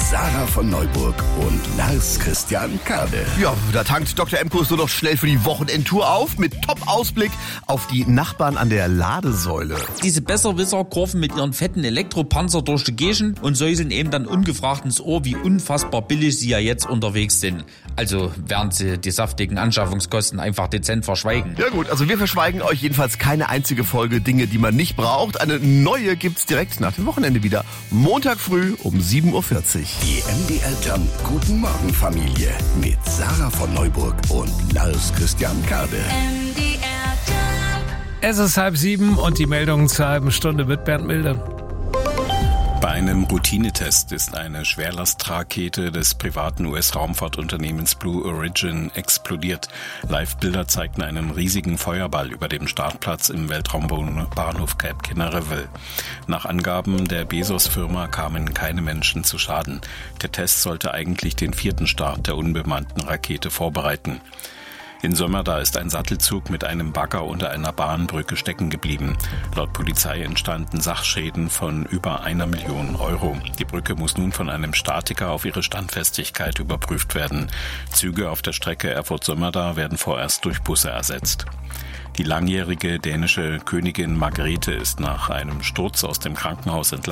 Sarah von Neuburg und Lars Christian Kade. Ja, da tankt Dr. Emkus nur noch schnell für die Wochenendtour auf mit Top-Ausblick auf die Nachbarn an der Ladesäule. Diese Besserwisser kurven mit ihren fetten Elektropanzer durch die Gegend und säuseln eben dann ungefragt ins Ohr, wie unfassbar billig sie ja jetzt unterwegs sind. Also während sie die saftigen Anschaffungskosten einfach dezent verschweigen. Ja gut, also wir verschweigen euch jedenfalls keine einzige Folge Dinge, die man nicht braucht. Eine neue gibt's direkt nach dem Wochenende wieder. Montag früh um 7.40 Uhr. Die MDR Jump Guten Morgen Familie mit Sarah von Neuburg und Lars Christian Kade. Es ist 6:30 und die Meldungen zur halben Stunde mit Bernd Milde. Bei einem Routinetest ist eine Schwerlastrakete des privaten US-Raumfahrtunternehmens Blue Origin explodiert. Live-Bilder zeigten einen riesigen Feuerball über dem Startplatz im Weltraumbahnhof Cape Canaveral. Nach Angaben der Bezos-Firma kamen keine Menschen zu Schaden. Der Test sollte eigentlich den 4. Start der unbemannten Rakete vorbereiten. In Sömmerda ist ein Sattelzug mit einem Bagger unter einer Bahnbrücke stecken geblieben. Laut Polizei entstanden Sachschäden von über 1 Million Euro. Die Brücke muss nun von einem Statiker auf ihre Standfestigkeit überprüft werden. Züge auf der Strecke Erfurt-Sömmerda werden vorerst durch Busse ersetzt. Die langjährige dänische Königin Margrethe ist nach einem Sturz aus dem Krankenhaus entlassen.